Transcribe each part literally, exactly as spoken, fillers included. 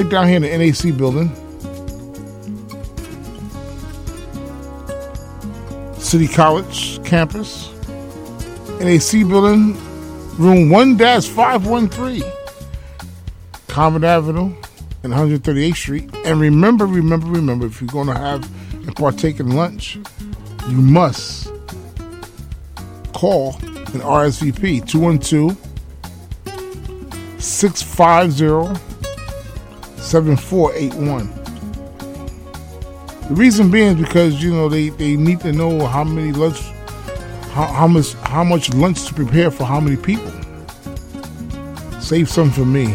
right down here in the N A C building. City College campus. N A C building, room one five one three. Common Avenue and one hundred thirty-eighth Street. And remember, remember, remember, if you're going to have and partake in lunch, you must call an R S V P, two one two, six five zero, seven four eight one. The reason being is because, you know, they, they need to know how many lunch, how, how much how much lunch to prepare for how many people. Save some for me.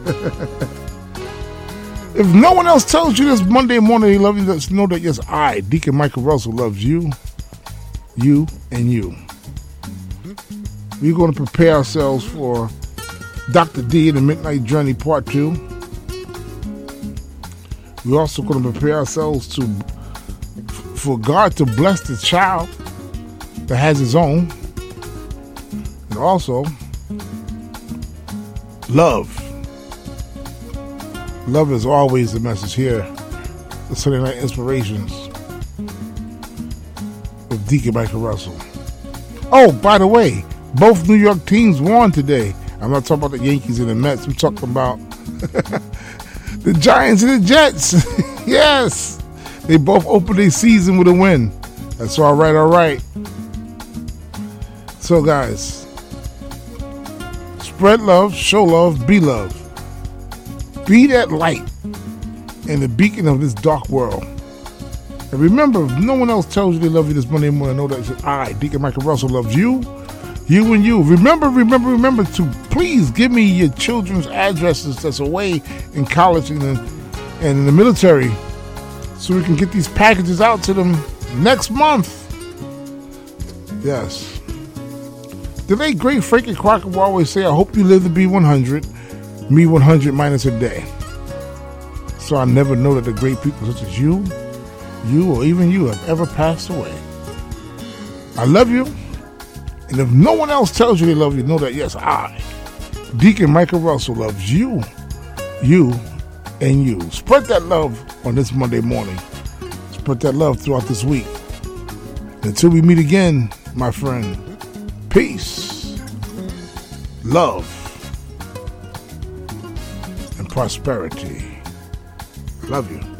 If no one else tells you this Monday morning they love you, just know that yes, I, Deacon Michael Russell, loves you, you, and you. We're going to prepare ourselves for Doctor D and the Midnight Journey Part two. We're also going to prepare ourselves to for God to bless the child that has his own. And also, love. Love is always the message here. The Sunday Night Inspirations with Deacon Michael Russell. Oh, by the way, both New York teams won today. I'm not talking about the Yankees and the Mets. I'm talking about the Giants and the Jets. Yes. They both opened their season with a win. That's all right, all right. So, guys, spread love, show love, be love. Be that light and the beacon of this dark world. And remember, if no one else tells you they love you this Monday morning, know that I, Deacon Michael Russell, loves you, you and you. Remember, remember, remember to please give me your children's addresses that's away in college and in, and in the military so we can get these packages out to them next month. Yes. The late great Frankie Crocker will always say, I hope you live to be one hundred. Me one hundred minus a day. So I never know that the great people such as you, you or even you have ever passed away. I love you. And if no one else tells you they love you, know that yes, I, Deacon Michael Russell, loves you, you, and you. Spread that love on this Monday morning. Spread that love throughout this week. Until we meet again, my friend, peace, love, and prosperity. I love you.